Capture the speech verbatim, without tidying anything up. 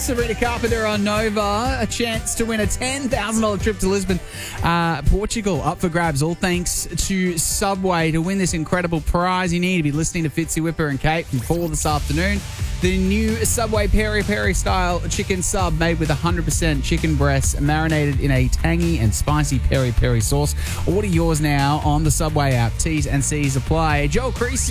Sabrina Carpenter on Nova. A chance to win a ten thousand dollars trip to Lisbon, uh, Portugal, up for grabs. All thanks to Subway. To win this incredible prize, you need to be listening to Fitzy, Whipper and Kate from four this afternoon. The new Subway Peri Peri style chicken sub made with one hundred percent chicken breasts marinated in a tangy and spicy peri peri sauce. Order yours now on the Subway app. T's and C's apply. Joel Creasy